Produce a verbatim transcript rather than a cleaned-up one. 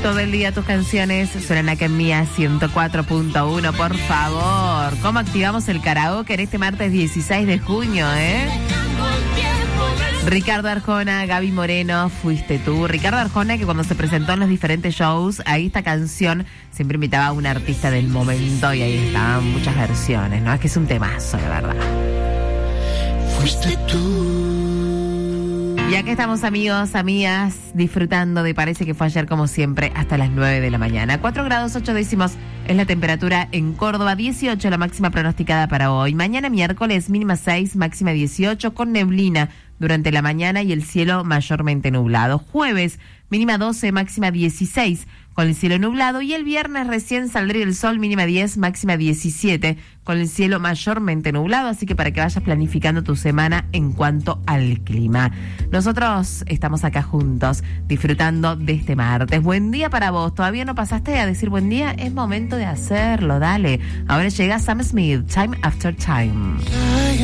Todo el día tus canciones suenan acá en Mía ciento cuatro punto uno, por favor. ¿Cómo activamos el karaoke en este martes dieciséis de junio, eh? Ricardo Arjona, Gaby Moreno, Fuiste Tú. Ricardo Arjona, que cuando se presentó en los diferentes shows, ahí esta canción siempre invitaba a un artista del momento y ahí estaban muchas versiones, ¿no? Es que es un temazo, de verdad. Fuiste tú. Y acá estamos, amigos, amigas, disfrutando de Parece que fue ayer, como siempre, hasta las nueve de la mañana. cuatro grados ocho décimos es la temperatura en Córdoba, dieciocho la máxima pronosticada para hoy. Mañana miércoles, mínima seis, máxima dieciocho, con neblina durante la mañana y el cielo mayormente nublado. Jueves, mínima doce, máxima dieciséis, con el cielo nublado. Y el viernes recién saldría el sol, mínima diez, máxima diecisiete, con el cielo mayormente nublado. Así que para que vayas planificando tu semana en cuanto al clima. Nosotros estamos acá juntos, disfrutando de este martes. Buen día para vos. ¿Todavía no pasaste a decir buen día? Es momento de hacerlo, dale. Ahora llega Sam Smith, Time After Time.